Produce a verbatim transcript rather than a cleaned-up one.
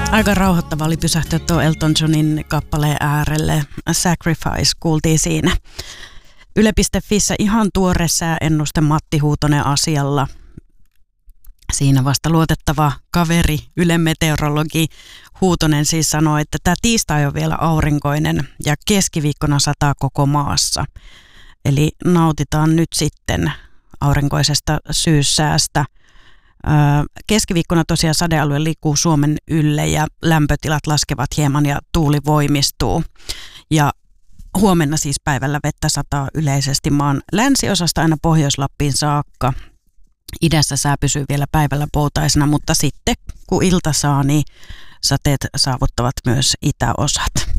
Aika rauhoittava oli pysähtyä tuo Elton Johnin kappaleen äärelle. Sacrifice kuultiin siinä. Yle piste fissä ihan tuore sääennuste Matti Huutonen asialla. Siinä vasta luotettava kaveri, Ylen meteorologi Huutonen siis sanoi, että tämä tiistai on vielä aurinkoinen ja keskiviikkona sataa koko maassa. Eli nautitaan nyt sitten aurinkoisesta syyssäästä. Keskiviikkona tosiaan sadealue liikkuu Suomen ylle ja lämpötilat laskevat hieman ja tuuli voimistuu. Ja huomenna siis päivällä vettä sataa yleisesti maan länsiosasta aina Pohjois-Lappiin saakka. Idässä sää pysyy vielä päivällä poutaisena, mutta sitten kun ilta saa, niin sateet saavuttavat myös itäosat.